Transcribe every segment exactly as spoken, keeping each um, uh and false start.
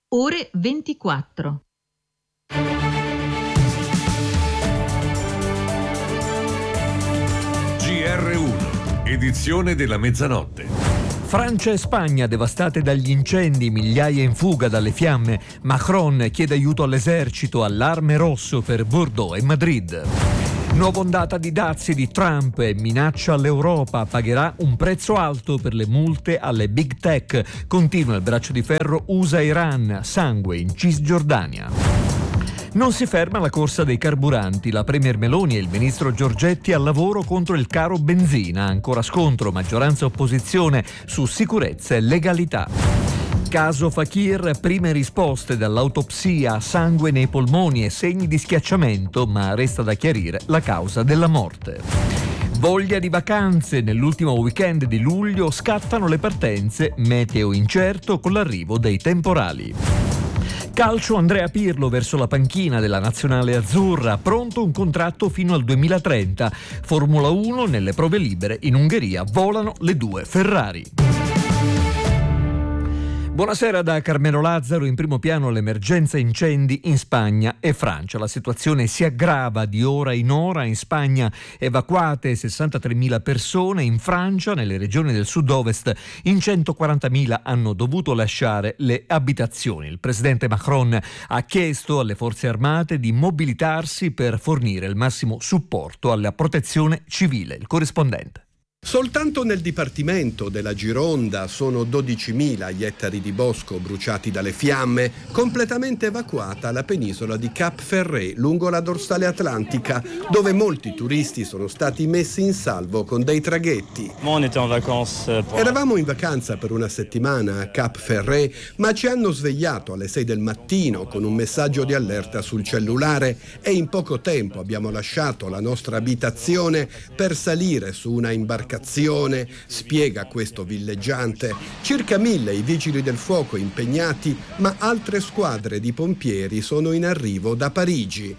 ore ventiquattro. G R uno, edizione della mezzanotte. Francia e Spagna devastate dagli incendi, migliaia in fuga dalle fiamme. Macron chiede aiuto all'esercito, allarme rosso per Bordeaux e Madrid. Nuova ondata di dazi di Trump e minaccia all'Europa, pagherà un prezzo alto per le multe alle big tech. Continua il braccio di ferro U S A-Iran, sangue in Cisgiordania. Non si ferma la corsa dei carburanti. La premier Meloni e il ministro Giorgetti al lavoro contro il caro benzina. Ancora scontro maggioranza e opposizione su sicurezza e legalità. Caso Fakir, prime risposte dall'autopsia, sangue nei polmoni e segni di schiacciamento, ma resta da chiarire la causa della morte. Voglia di vacanze, nell'ultimo weekend di luglio scattano le partenze, meteo incerto con l'arrivo dei temporali. Calcio, Andrea Pirlo verso la panchina della nazionale azzurra, pronto un contratto fino al duemilatrenta. Formula uno, nelle prove libere in Ungheria volano le due Ferrari. Buonasera da Carmelo Lazzaro. In primo piano l'emergenza incendi in Spagna e Francia. La situazione si aggrava di ora in ora. In Spagna evacuate sessantatremila persone, in Francia, nelle regioni del sud-ovest, in centoquarantamila hanno dovuto lasciare le abitazioni. Il presidente Macron ha chiesto alle forze armate di mobilitarsi per fornire il massimo supporto alla protezione civile. Il corrispondente. Soltanto nel dipartimento della Gironda sono dodicimila gli ettari di bosco bruciati dalle fiamme, completamente evacuata la penisola di Cap Ferret lungo la dorsale atlantica, dove molti turisti sono stati messi in salvo con dei traghetti. Eravamo in vacanza per una settimana a Cap Ferret, ma ci hanno svegliato alle sei del mattino con un messaggio di allerta sul cellulare e in poco tempo abbiamo lasciato la nostra abitazione per salire su una imbarcazione, spiega questo villeggiante. Circa mille i vigili del fuoco impegnati, ma altre squadre di pompieri sono in arrivo da Parigi.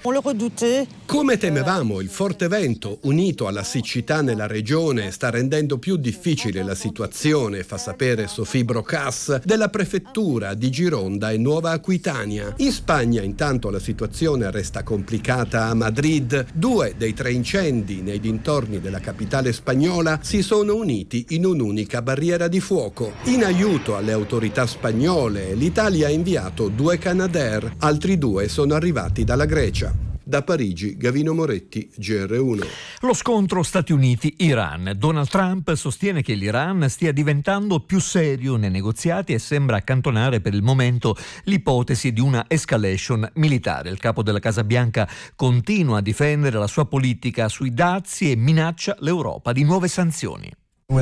Come temevamo, il forte vento, unito alla siccità nella regione, sta rendendo più difficile la situazione, fa sapere Sophie Brocas della prefettura di Gironda e Nuova Aquitania. In Spagna, intanto, la situazione resta complicata a Madrid. Due dei tre incendi nei dintorni della capitale spagnola si sono uniti in un'unica barriera di fuoco. In aiuto alle autorità spagnole, l'Italia ha inviato due Canadair, altri due sono arrivati dalla Grecia. Da Parigi, Gavino Moretti, G R uno. Lo scontro Stati Uniti-Iran. Donald Trump sostiene che l'Iran stia diventando più serio nei negoziati e sembra accantonare per il momento l'ipotesi di una escalation militare. Il capo della Casa Bianca continua a difendere la sua politica sui dazi e minaccia l'Europa di nuove sanzioni.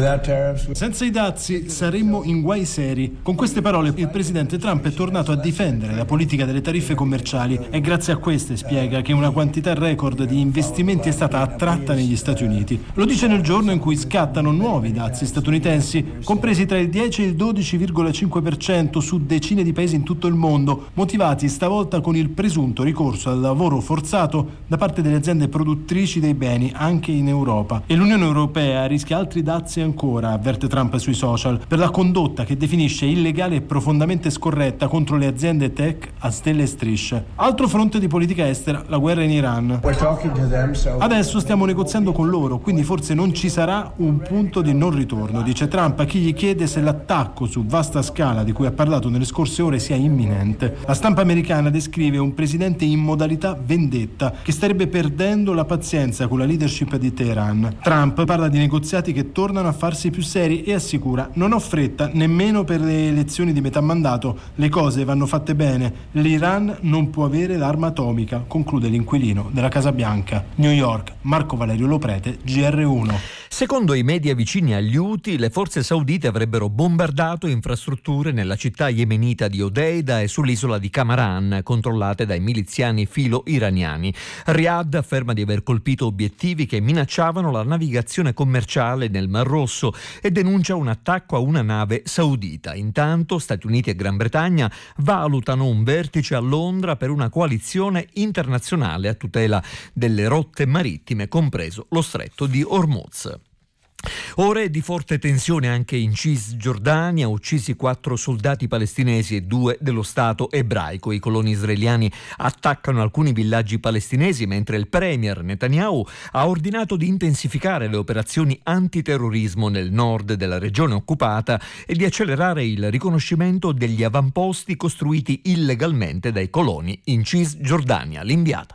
Senza i dazi saremmo in guai seri. Con queste parole il presidente Trump è tornato a difendere la politica delle tariffe commerciali e grazie a queste spiega che una quantità record di investimenti è stata attratta negli Stati Uniti. Lo dice nel giorno in cui scattano nuovi dazi statunitensi, compresi tra il dieci e il dodici virgola cinque per cento su decine di paesi in tutto il mondo, motivati stavolta con il presunto ricorso al lavoro forzato da parte delle aziende produttrici dei beni anche in Europa. E l'Unione Europea rischia altri dazi ancora, avverte Trump sui social, per la condotta che definisce illegale e profondamente scorretta contro le aziende tech a stelle e strisce. Altro fronte di politica estera, la guerra in Iran. Adesso stiamo negoziando con loro, quindi forse non ci sarà un punto di non ritorno, dice Trump a chi gli chiede se l'attacco su vasta scala di cui ha parlato nelle scorse ore sia imminente. La stampa americana descrive un presidente in modalità vendetta che starebbe perdendo la pazienza con la leadership di Teheran. Trump parla di negoziati che tornano a farsi più seri e assicura: non ho fretta nemmeno per le elezioni di metà mandato, le cose vanno fatte bene, l'Iran non può avere l'arma atomica, conclude l'inquilino della Casa Bianca. New York, Marco Valerio Loprete, G R uno. Secondo i media vicini agli Houthi, le forze saudite avrebbero bombardato infrastrutture nella città yemenita di Hodeida e sull'isola di Kamaran, controllate dai miliziani filo-iraniani. Riyadh afferma di aver colpito obiettivi che minacciavano la navigazione commerciale nel Mar Rosso e denuncia un attacco a una nave saudita. Intanto Stati Uniti e Gran Bretagna valutano un vertice a Londra per una coalizione internazionale a tutela delle rotte marittime, compreso lo stretto di Hormuz. Ore di forte tensione anche in Cisgiordania, uccisi quattro soldati palestinesi e due dello Stato ebraico. I coloni israeliani attaccano alcuni villaggi palestinesi mentre il premier Netanyahu ha ordinato di intensificare le operazioni antiterrorismo nel nord della regione occupata e di accelerare il riconoscimento degli avamposti costruiti illegalmente dai coloni in Cisgiordania. L'inviata.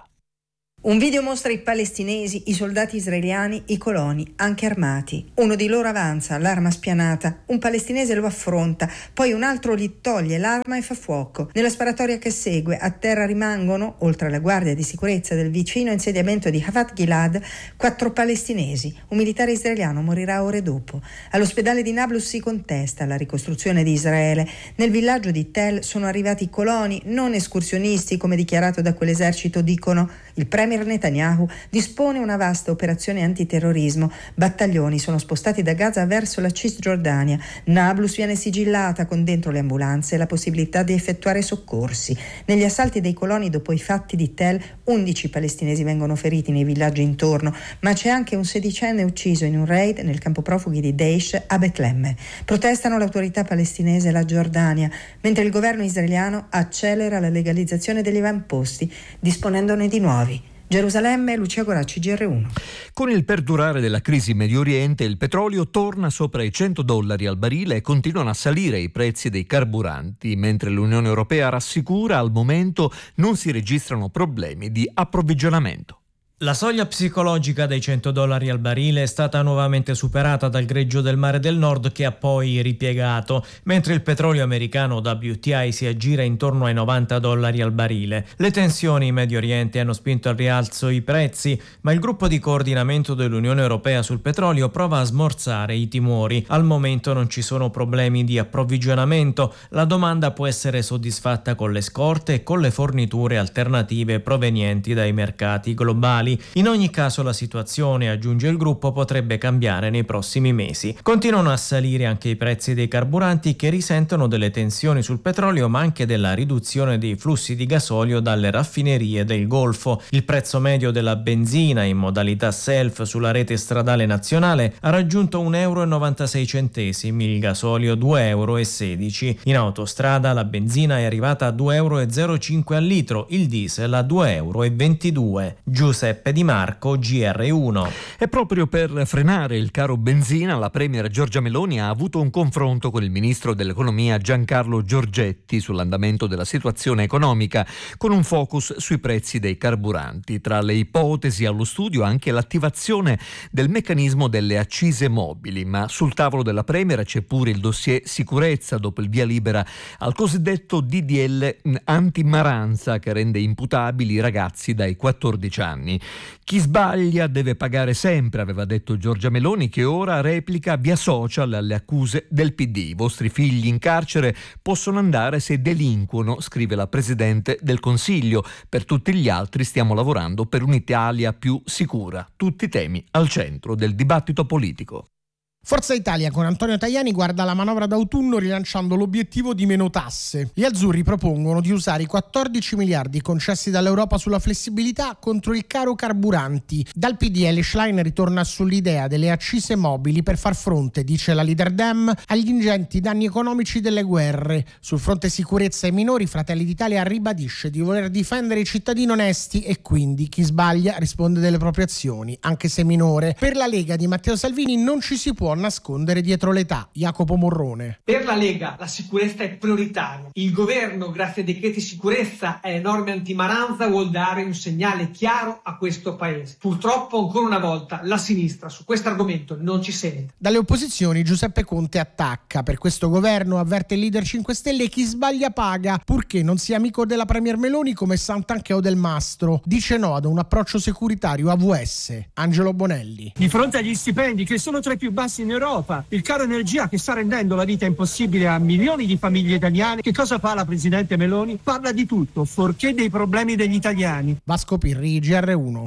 Un video mostra i palestinesi, i soldati israeliani, i coloni, anche armati. Uno di loro avanza, l'arma spianata. Un palestinese lo affronta, poi un altro gli toglie l'arma e fa fuoco. Nella sparatoria che segue, a terra rimangono, oltre alla guardia di sicurezza del vicino insediamento di Havat Gilad, quattro palestinesi. Un militare israeliano morirà ore dopo. All'ospedale di Nablus si contesta la ricostruzione di Israele. Nel villaggio di Tel sono arrivati coloni, non escursionisti, come dichiarato da quell'esercito, dicono. Il premier Netanyahu dispone una vasta operazione antiterrorismo. Battaglioni sono spostati da Gaza verso la Cisgiordania. Nablus viene sigillata con dentro le ambulanze la possibilità di effettuare soccorsi. Negli assalti dei coloni dopo i fatti di Tel, undici palestinesi vengono feriti nei villaggi intorno, ma c'è anche un sedicenne ucciso in un raid nel campo profughi di Deish a Betlemme. Protestano l'autorità palestinese e la Giordania, mentre il governo israeliano accelera la legalizzazione degli avamposti, disponendone di nuovi. Gerusalemme, Lucia Goracci, G R uno. Con il perdurare della crisi in Medio Oriente, il petrolio torna sopra i cento dollari al barile e continuano a salire i prezzi dei carburanti, mentre l'Unione Europea rassicura al momento non si registrano problemi di approvvigionamento. La soglia psicologica dei cento dollari al barile è stata nuovamente superata dal greggio del Mare del Nord, che ha poi ripiegato, mentre il petrolio americano W T I si aggira intorno ai novanta dollari al barile. Le tensioni in Medio Oriente hanno spinto al rialzo i prezzi, ma il gruppo di coordinamento dell'Unione Europea sul petrolio prova a smorzare i timori. Al momento non ci sono problemi di approvvigionamento, la domanda può essere soddisfatta con le scorte e con le forniture alternative provenienti dai mercati globali. In ogni caso la situazione, aggiunge il gruppo, potrebbe cambiare nei prossimi mesi. Continuano a salire anche i prezzi dei carburanti, che risentono delle tensioni sul petrolio ma anche della riduzione dei flussi di gasolio dalle raffinerie del Golfo. Il prezzo medio della benzina in modalità self sulla rete stradale nazionale ha raggiunto un euro e novantasei centesimi, il gasolio due euro e sedici. In autostrada la benzina è arrivata a due euro e zero cinque al litro, il diesel a due euro e ventidue. Giuseppe Di Marco, G R uno. E proprio per frenare il caro benzina, la premier Giorgia Meloni ha avuto un confronto con il ministro dell'economia Giancarlo Giorgetti sull'andamento della situazione economica, con un focus sui prezzi dei carburanti. Tra le ipotesi allo studio anche l'attivazione del meccanismo delle accise mobili, ma sul tavolo della premier c'è pure il dossier sicurezza dopo il via libera al cosiddetto D D L anti-maranza, che rende imputabili i ragazzi dai quattordici anni. Chi sbaglia deve pagare sempre, aveva detto Giorgia Meloni, che ora replica via social alle accuse del P D. I vostri figli in carcere possono andare se delinquono, scrive la Presidente del Consiglio. Per tutti gli altri stiamo lavorando per un'Italia più sicura. Tutti temi al centro del dibattito politico. Forza Italia con Antonio Tajani guarda la manovra d'autunno rilanciando l'obiettivo di meno tasse. Gli azzurri propongono di usare i quattordici miliardi concessi dall'Europa sulla flessibilità contro il caro carburanti. Dal P D L Schlein ritorna sull'idea delle accise mobili per far fronte, dice la leader Dem, agli ingenti danni economici delle guerre. Sul fronte sicurezza e minori, Fratelli d'Italia ribadisce di voler difendere i cittadini onesti e quindi chi sbaglia risponde delle proprie azioni, anche se minore. Per la Lega di Matteo Salvini non ci si può nascondere dietro l'età. Jacopo Morrone. Per la Lega la sicurezza è prioritaria. Il governo, grazie ai decreti sicurezza e alle norme antimaranza, vuol dare un segnale chiaro a questo paese. Purtroppo ancora una volta la sinistra su questo argomento non ci sente. Dalle opposizioni Giuseppe Conte attacca. Per questo governo, avverte il leader cinque Stelle, chi sbaglia paga, purché non sia amico della premier Meloni come Santanchè o Del Mastro. Dice no ad un approccio securitario A V S. Angelo Bonelli. Di fronte agli stipendi che sono tra i più bassi in Europa, il caro energia che sta rendendo la vita impossibile a milioni di famiglie italiane, che cosa fa la Presidente Meloni? Parla di tutto, fuorché dei problemi degli italiani. Vasco Pirri, G R uno.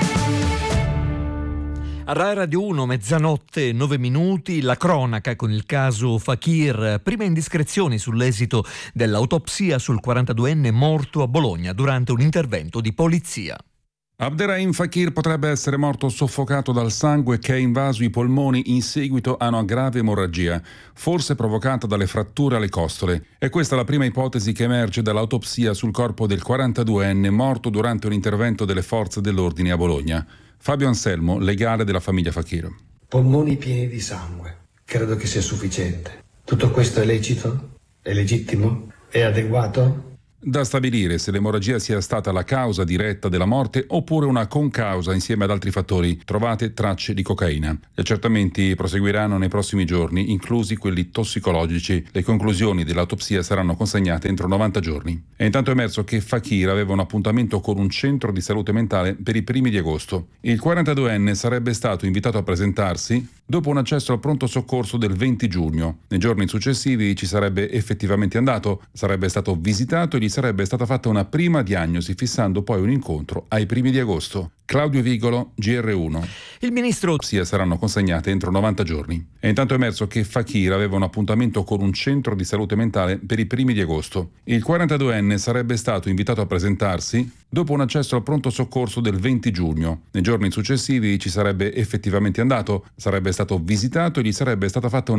A Rai Radio uno, mezzanotte, nove minuti, la cronaca con il caso Fakir. Prime indiscrezioni sull'esito dell'autopsia sul quarantaduenne morto a Bologna durante un intervento di polizia. Abderrahim Fakir potrebbe essere morto soffocato dal sangue che ha invaso i polmoni in seguito a una grave emorragia, forse provocata dalle fratture alle costole. E questa è la prima ipotesi che emerge dall'autopsia sul corpo del quarantaduenne morto durante un intervento delle forze dell'ordine a Bologna. Fabio Anselmo, legale della famiglia Fakir. Polmoni pieni di sangue. Credo che sia sufficiente. Tutto questo è lecito? È legittimo? È adeguato? Da stabilire se l'emorragia sia stata la causa diretta della morte oppure una concausa insieme ad altri fattori. Trovate tracce di cocaina. Gli accertamenti proseguiranno nei prossimi giorni, inclusi quelli tossicologici. Le conclusioni dell'autopsia saranno consegnate entro novanta giorni. È intanto emerso che Fakir aveva un appuntamento con un centro di salute mentale per i primi di agosto. Il quarantaduenne sarebbe stato invitato a presentarsi dopo un accesso al pronto soccorso del venti giugno. Nei giorni successivi ci sarebbe effettivamente andato, sarebbe stato visitato e gli sarebbe stata fatta una prima diagnosi, fissando poi un incontro ai primi di agosto. Claudio Vigolo, G R uno. Il ministro Sia saranno consegnate entro novanta giorni. È intanto emerso che Fakir aveva un appuntamento con un centro di salute mentale per i primi di agosto. Il quarantaduenne sarebbe stato invitato a presentarsi dopo un accesso al pronto soccorso del venti giugno. Nei giorni successivi ci sarebbe effettivamente andato, sarebbe stato visitato e gli sarebbe stata fatta una